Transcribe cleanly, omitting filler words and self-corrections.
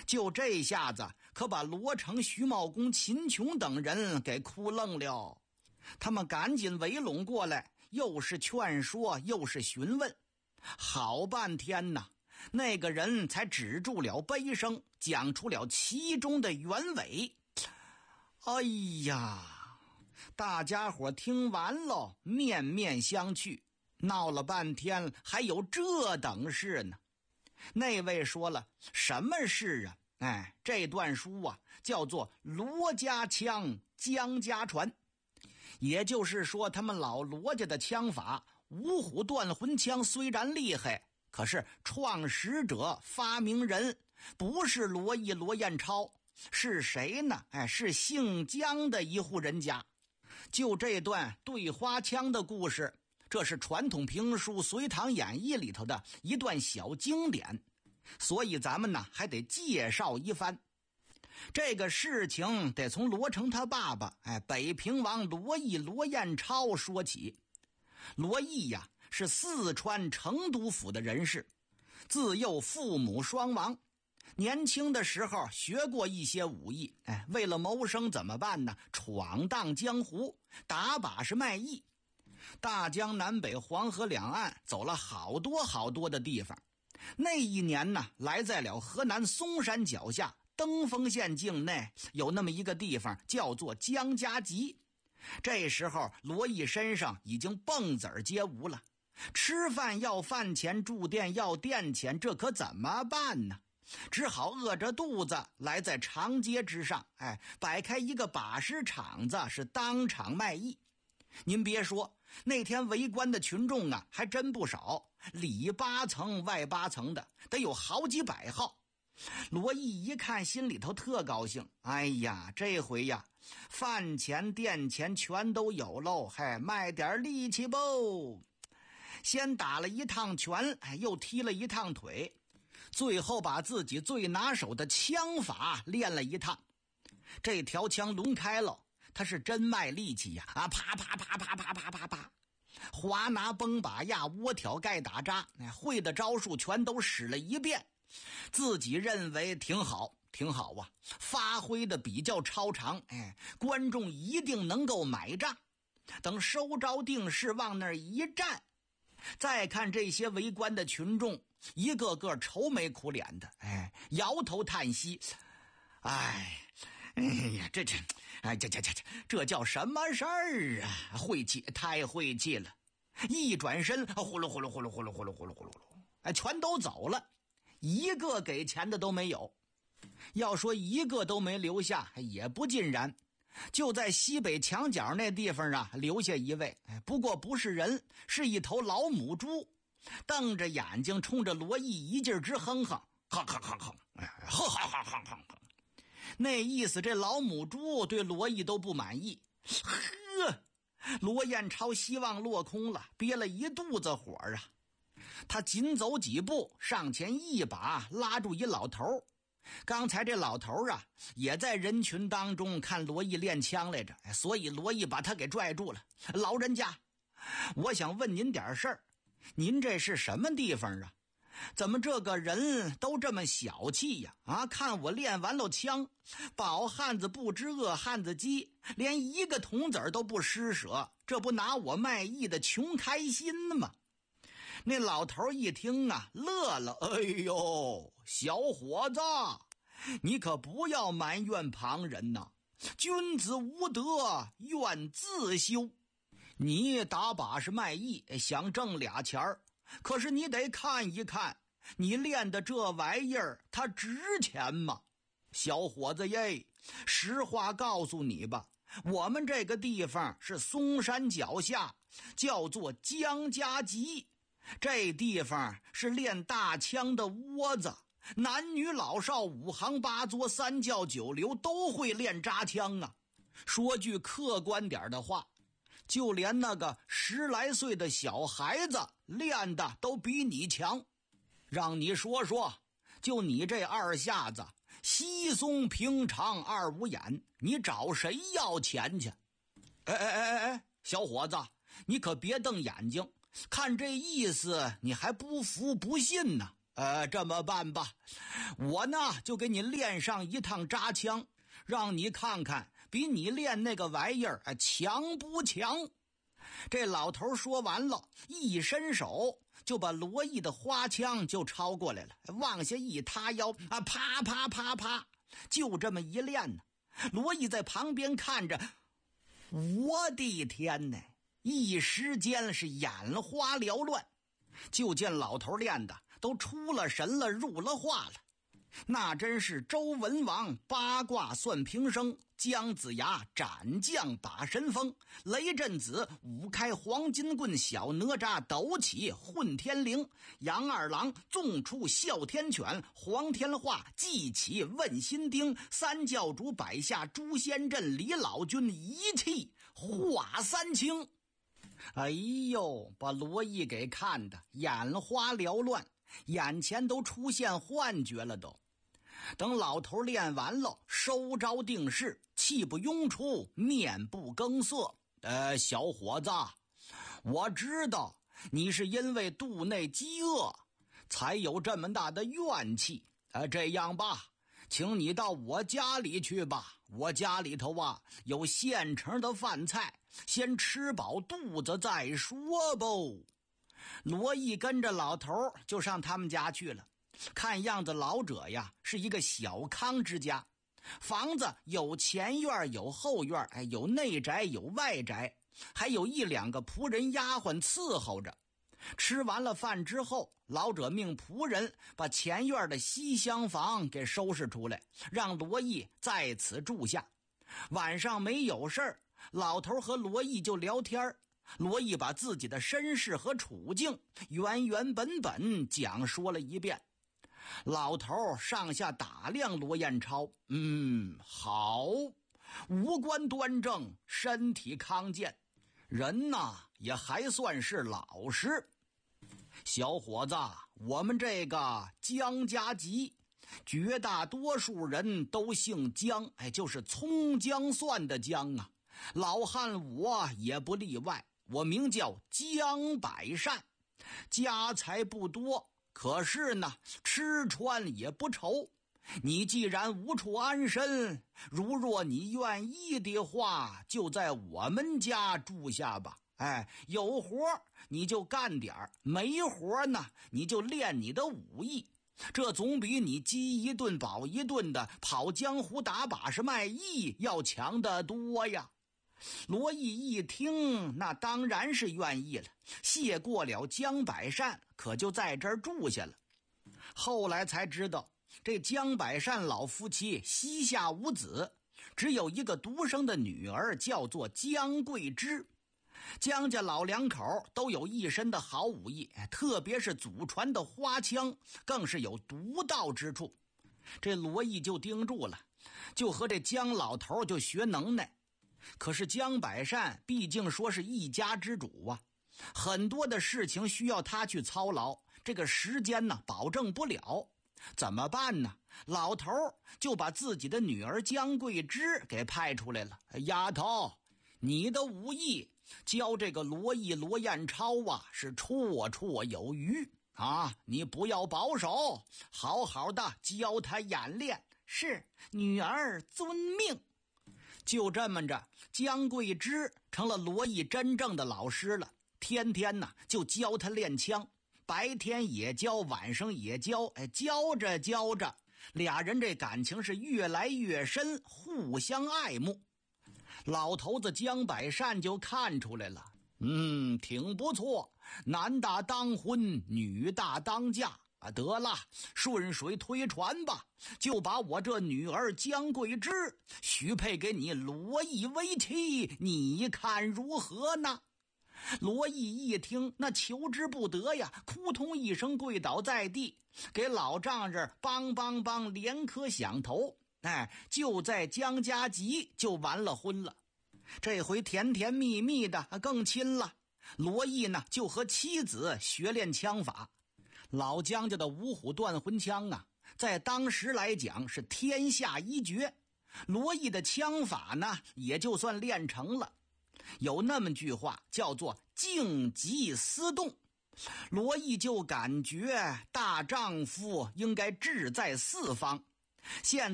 就这下子可把罗成、徐茂公、秦琼等人给哭愣了。他们赶紧围拢过来，又是劝说又是询问，好半天呐，那个人才止住了悲声，讲出了其中的原委。哎呀，大家伙听完了面面相觑，闹了半天还有这等事呢。那位说了，什么事啊？这段书啊叫做罗家枪，江家传。也就是说，他们老罗家的枪法，五虎断魂枪虽然厉害，可是创始者发明人不是罗毅、罗彦超，是谁呢？是姓江的一户人家。就这段对花枪的故事，这是传统评书《隋唐演义》里头的一段小经典，所以咱们呢还得介绍一番。这个事情得从罗成他爸爸北平王罗毅、罗彦超说起。罗毅呀是四川成都府的人士，自幼父母双亡，年轻的时候学过一些武艺，为了谋生怎么办呢？闯荡江湖，打把式卖艺。大江南北黄河两岸走了好多好多的地方。那一年呢，来在了河南嵩山脚下登封县境内，有那么一个地方叫做江家集。这时候罗毅身上已经蹦子儿皆无了，吃饭要饭钱，住店要店钱，这可怎么办呢？只好饿着肚子来在长街之上，摆开一个把式场子，是当场卖艺。您别说，那天围观的群众啊还真不少，里8层外8层的，得有好几百号。罗毅一看心里头特高兴，哎呀，这回呀饭钱店钱全都有喽，卖点力气不。先打了一趟拳，又踢了一趟腿，最后把自己最拿手的枪法练了一趟。这条枪抡开了，他是真卖力气呀！啪啪啪啪啪啪啪啪，划拿崩把压窝挑盖打扎，会的招数全都使了一遍。自己认为挺好啊，发挥的比较超常，观众一定能够买账。等收招定势往那儿一站，再看这些围观的群众，一个个愁眉苦脸的，摇头叹息。哎呀，这叫什么事儿啊？晦气，太晦气了！一转身，呼噜呼噜呼噜呼噜呼噜呼噜呼噜，全都走了，一个给钱的都没有。要说一个都没留下，也不尽然。就在西北墙角那地方啊，留下一位，不过不是人，是一头老母猪，瞪着眼睛冲着罗毅一劲直哼哼，哼哼哼哼，哼哼哼哼哼哼。那意思这老母猪对罗毅都不满意。呵，罗彦超希望落空了，憋了一肚子火啊。他紧走几步，上前一把拉住一老头。刚才这老头啊也在人群当中看罗毅练枪来着，所以罗毅把他给拽住了。老人家，我想问您点事儿，您这是什么地方啊？怎么这个人都这么小气呀？看我练完了枪，饱汉子不知饿汉子饥，连一个铜子都不施舍，这不拿我卖艺的穷开心吗？那老头一听啊，乐了。哎呦，小伙子，你可不要埋怨旁人呐，君子无德愿自修。你打把式卖艺想挣俩钱儿，可是你得看一看，你练的这玩意儿它值钱吗？小伙子耶，实话告诉你吧，我们这个地方是嵩山脚下，叫做江家集。这地方是练大枪的窝子，男女老少五行八作三教九流都会练扎枪啊。说句客观点的话，就连那个10来岁的小孩子练的都比你强。让你说说，就你这二下子稀松平常二五眼，你找谁要钱去？小伙子，你可别瞪眼睛，看这意思你还不服不信呢。 这么办吧，我呢就给你练上一趟扎枪，让你看看比你练那个玩意儿强不强。这老头说完了，一伸手就把罗毅的花枪就抄过来了，往下一塌腰，啪啪啪啪，就这么一练呢。罗毅在旁边看着，我的天哪，一时间是眼花缭乱。就见老头练的都出了神了，入了画了。那真是周文王八卦算平生，姜子牙斩将把神风，雷震子舞开黄金棍，小哪吒抖起混天绫，杨二郎纵出哮天犬，黄天化记起问心钉，三教主摆下诛仙阵，李老君一气化三清。哎呦，把罗毅给看的眼花缭乱，眼前都出现幻觉了都。等老头练完了，收招定势，气不拥出，面不更色。小伙子，我知道你是因为肚内饥饿才有这么大的怨气。这样吧，请你到我家里去吧，我家里头有现成的饭菜，先吃饱肚子再说不。罗毅跟着老头就上他们家去了。看样子老者呀是一个小康之家，房子有前院有后院，有内宅有外宅，还有一两个仆人丫鬟伺候着。吃完了饭之后，老者命仆人把前院的西厢房给收拾出来，让罗毅在此住下。晚上没有事儿，老头和罗毅就聊天。罗毅把自己的身世和处境原原本本讲说了一遍。老头上下打量罗彦超，好，五官端正，身体康健，人呐也还算是老实。小伙子，我们这个姜家集绝大多数人都姓姜，就是葱姜蒜的姜啊。老汉我也不例外，我名叫姜百善，家财不多，可是呢吃穿也不愁。你既然无处安身，如若你愿意的话，就在我们家住下吧。有活你就干点儿，没活呢你就练你的武艺，这总比你饥一顿饱一顿的跑江湖打把式卖艺要强得多呀。罗毅一听，那当然是愿意了，谢过了姜百善，可就在这儿住下了。后来才知道，这姜百善老夫妻膝下无子，只有一个独生的女儿，叫做姜桂枝。姜家老两口都有一身的好武艺，特别是祖传的花枪更是有独到之处。这罗毅就盯住了，就和这姜老头就学能耐。可是姜百善毕竟说是一家之主啊，很多的事情需要他去操劳，这个时间呢保证不了，怎么办呢？老头就把自己的女儿姜桂枝给派出来了。丫头，你的武艺教这个罗毅罗彦超是绰绰有余啊，你不要保守，好好的教他演练。是，女儿遵命。就这么着，姜桂枝成了罗毅真正的老师了，天天呢就教他练枪，白天也教，晚上也教，教着教着，俩人这感情是越来越深，互相爱慕。老头子姜百善就看出来了，挺不错，男大当婚，女大当嫁。得了，顺水推船吧，就把我这女儿姜桂枝许配给你罗毅为妻，你看如何呢？罗毅一听，那求之不得呀，扑通一声跪倒在地，给老丈人梆梆梆连磕响头。就在姜家集就完了婚了。这回甜甜蜜蜜的更亲了。罗毅呢就和妻子学练枪法。老姜家的五虎断魂枪啊，在当时来讲是天下一绝。罗毅的枪法呢，也就算练成了。有那么句话叫做静极思动， 罗毅就感觉大丈夫应该志在四方，现